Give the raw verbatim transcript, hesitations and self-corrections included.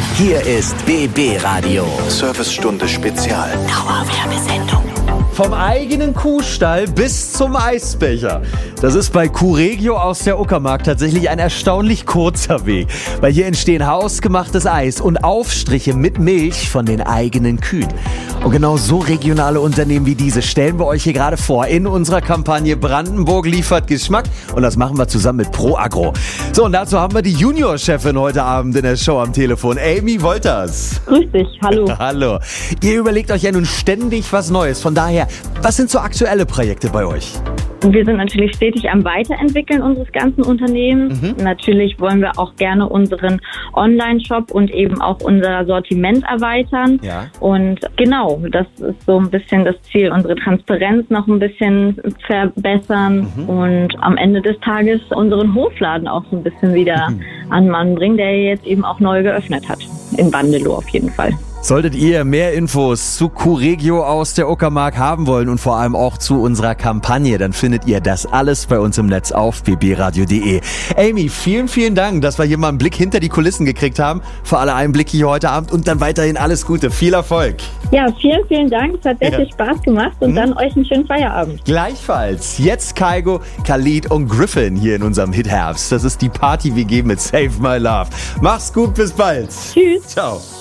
Hier ist B B Radio. Servicestunde Spezial. Dauerwerbesendung. Vom eigenen Kuhstall bis zum Eisbecher. Das ist bei Kuhregio aus der Uckermark tatsächlich ein erstaunlich kurzer Weg. Weil hier entstehen hausgemachtes Eis und Aufstriche mit Milch von den eigenen Kühen. Und genau so regionale Unternehmen wie diese stellen wir euch hier gerade vor in unserer Kampagne Brandenburg liefert Geschmack. Und das machen wir zusammen mit ProAgro. So, und dazu haben wir die Junior-Chefin heute Abend in der Show am Telefon, Amy Wolters. Grüß dich, hallo. Hallo. Ihr überlegt euch ja nun ständig was Neues. Von daher, was sind so aktuelle Projekte bei euch? Wir sind natürlich stetig am Weiterentwickeln unseres ganzen Unternehmens. Mhm. Natürlich wollen wir auch gerne unseren Online-Shop und eben auch unser Sortiment erweitern. Ja. Und genau, das ist so ein bisschen das Ziel, unsere Transparenz noch ein bisschen verbessern mhm. und am Ende des Tages unseren Hofladen auch so ein bisschen wieder mhm. an Mann bringen, der jetzt eben auch neu geöffnet hat. In Bandelow auf jeden Fall. Solltet ihr mehr Infos zu Kuhregio aus der Uckermark haben wollen und vor allem auch zu unserer Kampagne, dann findet ihr das alles bei uns im Netz auf b b radio punkt d e. Amy, vielen, vielen Dank, dass wir hier mal einen Blick hinter die Kulissen gekriegt haben. Für alle Einblicke hier heute Abend und dann weiterhin alles Gute. Viel Erfolg. Ja, vielen, vielen Dank. Es hat sehr ja. viel Spaß gemacht und hm. dann euch einen schönen Feierabend. Gleichfalls. Jetzt Kygo, Khalid und Griffin hier in unserem Hit Herbst. Das ist die Party-W G mit Save My Love. Mach's gut, bis bald. Tschüss. Ciao.